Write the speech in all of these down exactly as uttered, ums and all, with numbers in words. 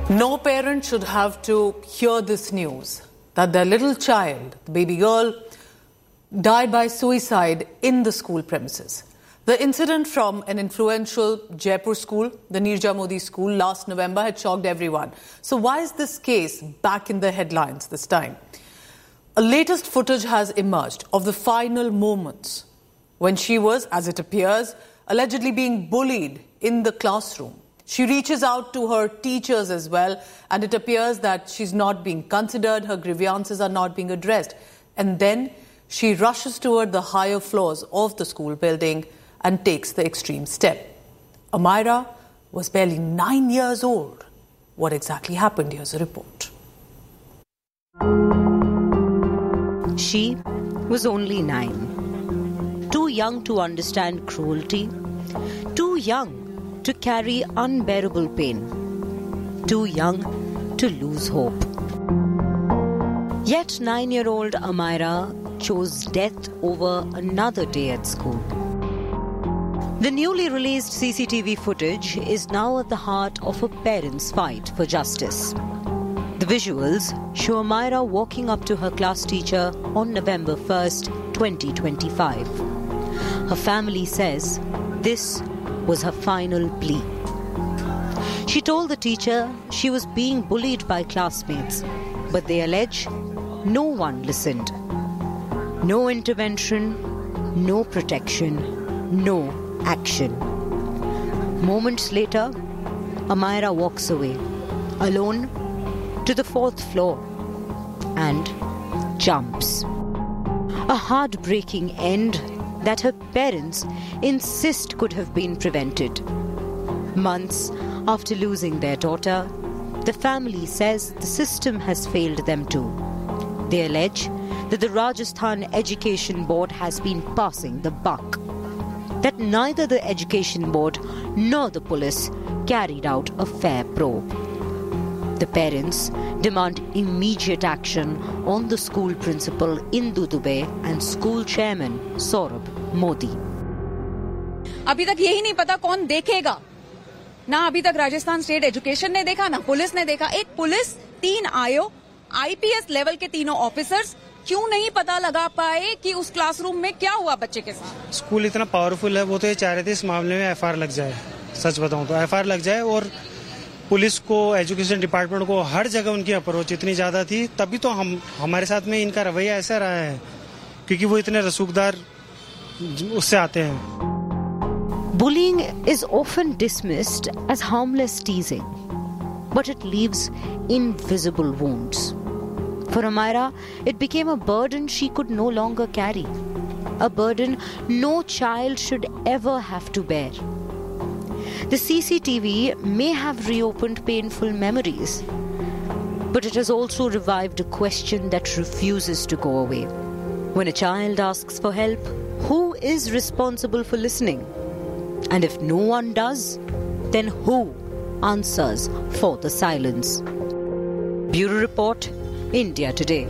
No parent should have to hear this news that their little child, the baby girl, died by suicide in the school premises. The incident from an influential Jaipur school, the Nirja Modi school, last November had shocked everyone. So why is this case back in the headlines this time? A latest footage has emerged of the final moments when she was, as it appears, allegedly being bullied in the classroom. She reaches out to her teachers as well, and it appears that she's not being considered, her grievances are not being addressed. And then she rushes toward the higher floors of the school building and takes the extreme step. Amira was barely nine years old. What exactly happened? Here's a report. She was only nine. Too young to understand cruelty. Too young to carry unbearable pain. Too young to lose hope. Yet nine-year-old Amira chose death over another day at school. The newly released C C T V footage is now at the heart of a parent's fight for justice. The visuals show Amira walking up to her class teacher on November first, twenty twenty-five. Her family says this was her final plea. She told the teacher she was being bullied by classmates, but they allege no one listened. No intervention, no protection, no action. Moments later, Amira walks away, alone, to the fourth floor and jumps. A heartbreaking end that her parents insist could have been prevented. Months after losing their daughter, the family says the system has failed them too. They allege that the Rajasthan Education Board has been passing the buck, that neither the Education Board nor the police carried out a fair probe. The parents demand immediate action on the school principal Indu Dubey and school chairman Saurabh Modi. अभी तक यही नहीं पता कौन देखेगा. ना अभी तक राजस्थान स्टेट एजुकेशन ने देखा, ना पुलिस ने देखा. एक पुलिस, तीन आयो, आईपीएस लेवल के तीनों ऑफिसर्स क्यों नहीं पता लगा पाए कि उस क्लासरूम में क्या हुआ बच्चे के साथ. स्कूल इतना पावरफुल है, वो तो ये चाह रहे थे इस मामले में एफआईआर लग जाए. सच बताऊं तो एफआईआर लग जाए और पुलिस को, एजुकेशन डिपार्टमेंट को हर जगह उनकी अप्रोच इतनी ज्यादा थी, तभी तो हम हमारे साथ में इनका रवैया ऐसा रहा है क्योंकि वो इतने रसूखदार उससे आते हैं. Bullying is often dismissed as harmless teasing, but it leaves invisible wounds. For Amira, it became a burden she could no longer carry, a burden no child should ever have to bear. The C C T V may have reopened painful memories, but it has also revived a question that refuses to go away. When a child asks for help, who is responsible for listening? And if no one does, then who answers for the silence? Bureau Report, India Today.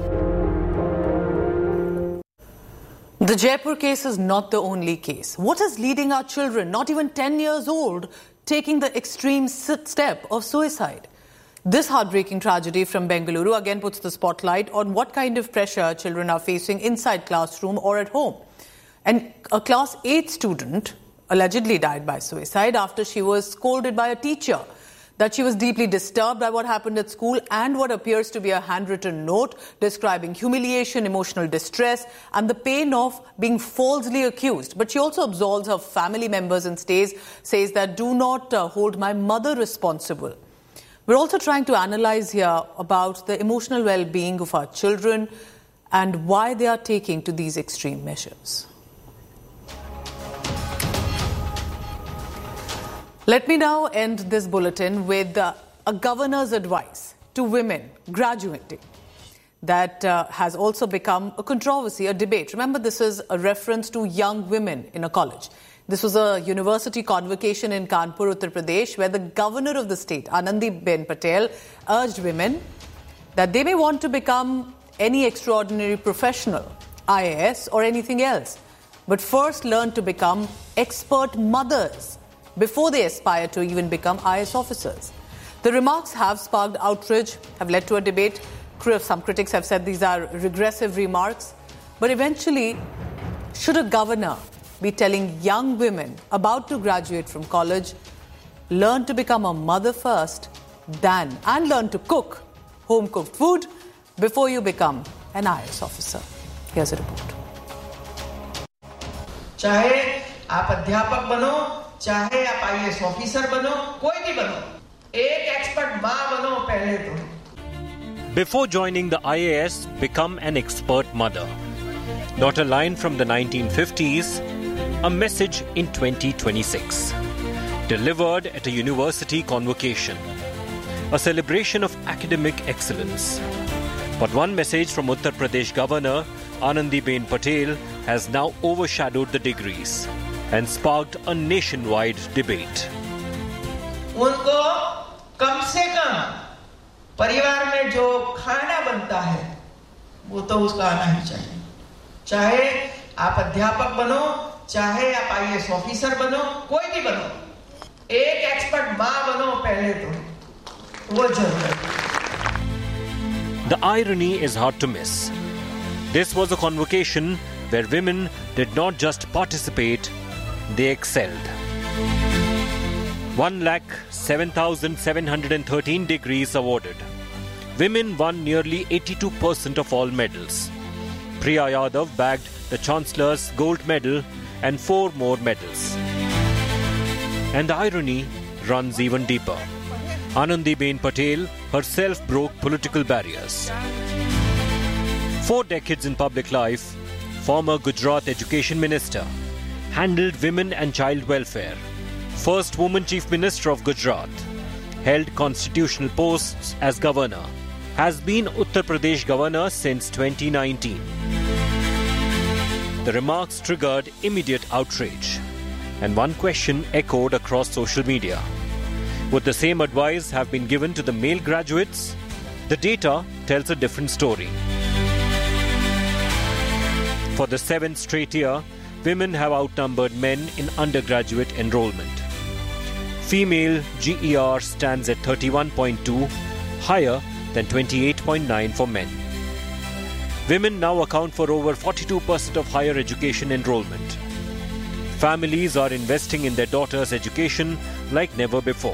The Jaipur case is not the only case. What is leading our children, not even ten years old, taking the extreme step of suicide? This heartbreaking tragedy from Bengaluru again puts the spotlight on what kind of pressure children are facing inside classroom or at home. And a class eight student allegedly died by suicide after she was scolded by a teacher that she was deeply disturbed by what happened at school and what appears to be a handwritten note describing humiliation, emotional distress and the pain of being falsely accused. But she also absolves her family members and stays, says that do not uh, hold my mother responsible. We're also trying to analyze here about the emotional well-being of our children and why they are taking to these extreme measures. Let me now end this bulletin with uh, a governor's advice to women graduating that uh, has also become a controversy, a debate. Remember, this is a reference to young women in a college. This was a university convocation in Kanpur, Uttar Pradesh, where the governor of the state, Anandiben Patel, urged women that they may want to become any extraordinary professional, I A S or anything else, but first learn to become expert mothers before they aspire to even become I A S officers. The remarks have sparked outrage, have led to a debate. Some critics have said these are regressive remarks. But eventually, should a governor be telling young women about to graduate from college, learn to become a mother first, than and learn to cook home-cooked food before you become an I A S officer? Here's a report. चाहे आप अध्यापक बनो, चाहे आप आई A S officer बनो, कोई भी बनो, एक एक्सपर्ट मां बनो पहले तो. Before joining the I A S, become an expert mother. Not a line from the nineteen fifties, a message in twenty twenty-six. Delivered at a university convocation. A celebration of academic excellence. But one message from Uttar Pradesh Governor Anandiben Patel has now overshadowed the degrees and sparked a nationwide debate. उनको कम से कम परिवार में जो खाना बनता है वो तो उसका आना ही चाहिए. चाहे आप अध्यापक बनो, चाहे आप आई ए एस ऑफिसर बनो, कोई भी बनो, एक एक्सपर्ट मां बनो पहले तो वो जरूरी है. The irony is hard to miss. This was a convocation where women did not just participate, they excelled. one lakh seven thousand seven hundred thirteen degrees awarded. Women won nearly eighty-two percent of all medals. Priya Yadav bagged the Chancellor's gold medal and four more medals. And the irony runs even deeper. Anandiben Patel herself broke political barriers. Four decades in public life, former Gujarat Education Minister, handled women and child welfare, first woman Chief Minister of Gujarat, held constitutional posts as Governor, has been Uttar Pradesh Governor since twenty nineteen. The remarks triggered immediate outrage, and one question echoed across social media. Would the same advice have been given to the male graduates? The data tells a different story. For the seventh straight year, women have outnumbered men in undergraduate enrollment. Female G E R stands at thirty-one point two, higher than twenty-eight point nine for men. Women now account for over forty-two percent of higher education enrollment. Families are investing in their daughters' education like never before.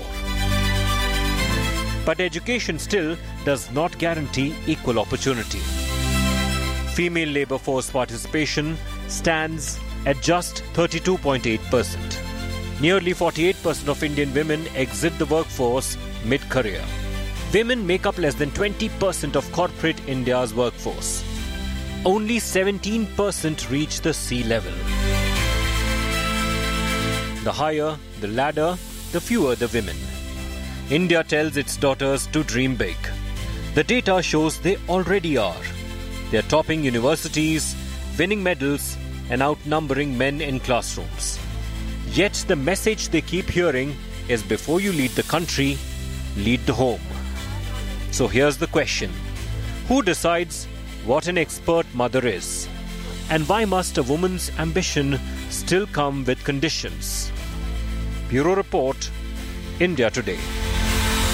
But education still does not guarantee equal opportunity. Female labour force participation stands at just thirty-two point eight percent. Nearly forty-eight percent of Indian women exit the workforce mid-career. Women make up less than twenty percent of corporate India's workforce. Only seventeen percent reach the C level. The higher the ladder, the fewer the women. India tells its daughters to dream big. The data shows they already are. They are topping universities, winning medals, and outnumbering men in classrooms. Yet the message they keep hearing is before you lead the country, lead the home. So here's the question. Who decides what an expert mother is? And why must a woman's ambition still come with conditions? Bureau Report, India Today.